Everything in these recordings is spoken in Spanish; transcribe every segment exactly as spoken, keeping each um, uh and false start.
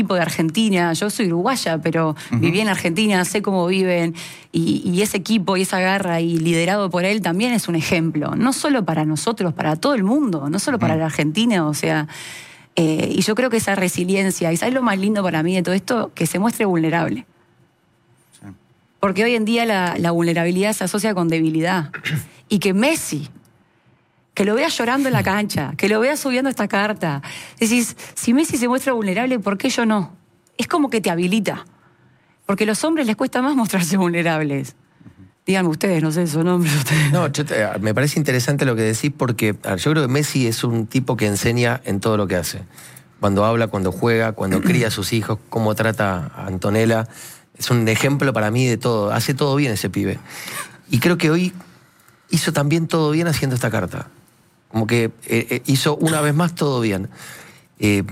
de Argentina, yo soy uruguaya, pero uh-huh. viví en Argentina, sé cómo viven, y, y ese equipo y esa garra y liderado por él también es un ejemplo, no solo para nosotros, para todo el mundo, no solo para uh-huh. la Argentina, o sea, eh, y yo creo que esa resiliencia, y ¿sabes lo más lindo para mí de todo esto? Que se muestre vulnerable. Sí. Porque hoy en día la, la vulnerabilidad se asocia con debilidad, y que Messi, que lo veas llorando en la cancha, que lo veas subiendo esta carta. Decís, si Messi se muestra vulnerable, ¿por qué yo no? Es como que te habilita. Porque a los hombres les cuesta más mostrarse vulnerables. Díganme ustedes, no sé, son hombres ustedes. No, yo te, me parece interesante lo que decís porque ver, yo creo que Messi es un tipo que enseña en todo lo que hace. Cuando habla, cuando juega, cuando cría a sus hijos, cómo trata a Antonella. Es un ejemplo para mí de todo. Hace todo bien ese pibe. Y creo que hoy hizo también todo bien haciendo esta carta. Como que eh, hizo una vez más todo bien. Eh,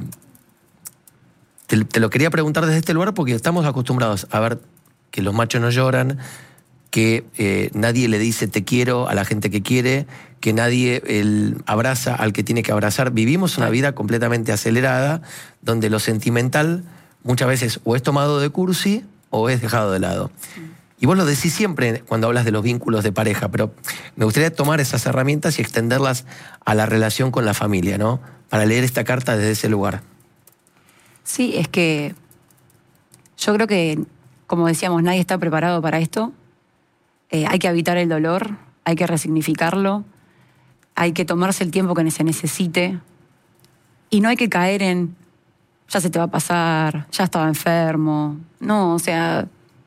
te, te lo quería preguntar desde este lugar porque estamos acostumbrados a ver que los machos no lloran, que eh, nadie le dice te quiero a la gente que quiere, que nadie el, abraza al que tiene que abrazar. Vivimos una vida completamente acelerada donde lo sentimental muchas veces o es tomado de cursi o es dejado de lado. Y vos lo decís siempre cuando hablas de los vínculos de pareja, pero me gustaría tomar esas herramientas y extenderlas a la relación con la familia, ¿no? Para leer esta carta desde ese lugar. Sí, es que yo creo que, como decíamos, nadie está preparado para esto. Eh, hay que evitar el dolor, hay que resignificarlo, hay que tomarse el tiempo que se necesite y no hay que caer en, ya se te va a pasar, ya estaba enfermo. No, o sea,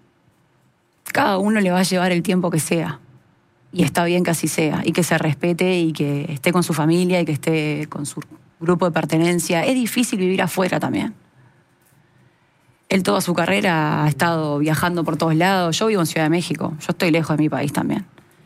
cada uno le va a llevar el tiempo que sea. Y está bien que así sea. Y que se respete y que esté con su familia y que esté con su grupo de pertenencia. Es difícil vivir afuera también. Él toda su carrera ha estado viajando por todos lados. Yo vivo en Ciudad de México. Yo estoy lejos de mi país también.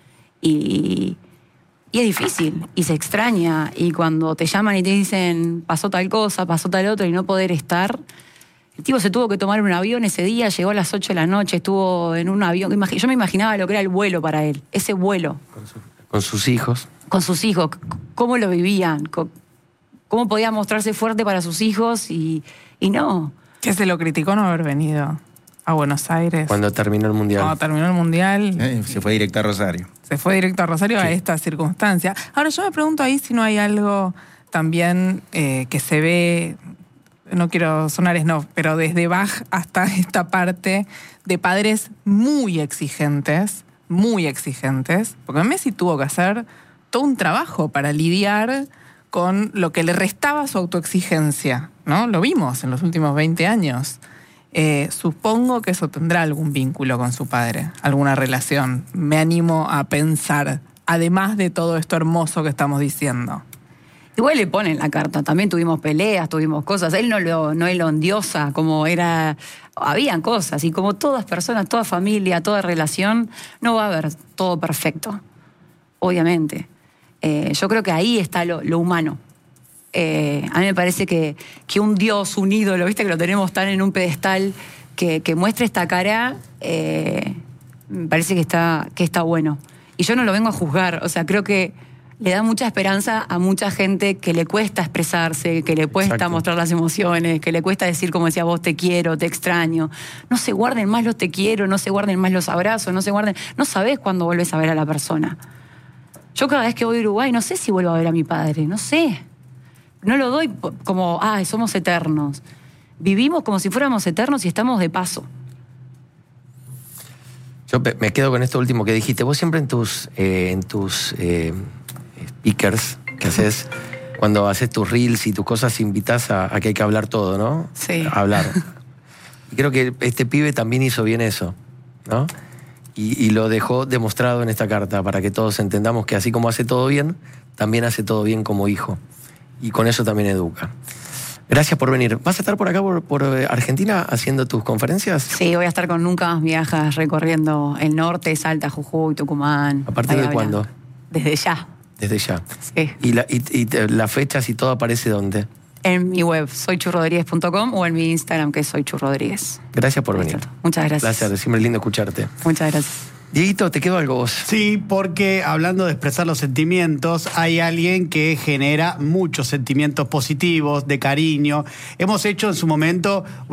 Y, y es difícil. Y se extraña. Y cuando te llaman y te dicen pasó tal cosa, pasó tal otro y no poder estar... El tipo se tuvo que tomar un avión ese día, llegó a las ocho de la noche, estuvo en un avión. Yo me imaginaba lo que era el vuelo para él, ese vuelo. Con, su, con sus hijos. Con sus hijos, cómo lo vivían, cómo podía mostrarse fuerte para sus hijos y, y no. Que se lo criticó no haber venido a Buenos Aires. Cuando terminó el Mundial. Cuando terminó el Mundial. Eh, se fue directo a Rosario. Se fue directo a Rosario sí. a esta circunstancia. Ahora yo me pregunto ahí si no hay algo también eh, que se ve... No quiero sonar snob, pero desde Bach hasta esta parte de padres muy exigentes, muy exigentes, porque Messi tuvo que hacer todo un trabajo para lidiar con lo que le restaba su autoexigencia, ¿no? Lo vimos en los últimos veinte años. Eh, supongo que eso tendrá algún vínculo con su padre, alguna relación. Me animo a pensar, además de todo esto hermoso que estamos diciendo. Igual le ponen la carta, también tuvimos peleas, tuvimos cosas, él no lo, no lo endiosa como era, habían cosas, y como todas personas, toda familia, toda relación, no va a haber todo perfecto, obviamente. Eh, yo creo que ahí está lo, lo humano. Eh, a mí me parece que, que un Dios, un ídolo, viste que lo tenemos tan en un pedestal, que, que muestre esta cara, eh, me parece que está, que está bueno. Y yo no lo vengo a juzgar, o sea, creo que le da mucha esperanza a mucha gente que le cuesta expresarse, que le cuesta Exacto. mostrar las emociones, que le cuesta decir, como decía vos, te quiero, te extraño. No se guarden más los te quiero, no se guarden más los abrazos, no se guarden... No sabés cuándo volvés a ver a la persona. Yo cada vez que voy a Uruguay no sé si vuelvo a ver a mi padre, no sé. No lo doy como, ah, somos eternos. Vivimos como si fuéramos eternos y estamos de paso. Yo me quedo con esto último que dijiste. Vos siempre en tus... Eh, en tus eh, speakers que haces, cuando haces tus reels y tus cosas, invitas a, a que hay que hablar todo, ¿no? Sí. A hablar. Y creo que este pibe también hizo bien eso, ¿no? Y, y lo dejó demostrado en esta carta para que todos entendamos que así como hace todo bien, también hace todo bien como hijo. Y con eso también educa. Gracias por venir. ¿Vas a estar por acá, por, por Argentina, haciendo tus conferencias? Sí, voy a estar con Nunca Más Viajas recorriendo el norte, Salta, Jujuy, Tucumán. ¿A partir de cuándo? Desde ya. Desde ya. Sí. ¿Y, la, y, y las fechas y todo aparece dónde? En mi web, soy chu rodríguez punto com, o en mi Instagram, que es soy chu rodríguez. Gracias por venir. Muchas gracias. Gracias, siempre es lindo escucharte. Muchas gracias. Dieguito, ¿te quedó algo vos? Sí, porque hablando de expresar los sentimientos, hay alguien que genera muchos sentimientos positivos, de cariño. Hemos hecho en su momento...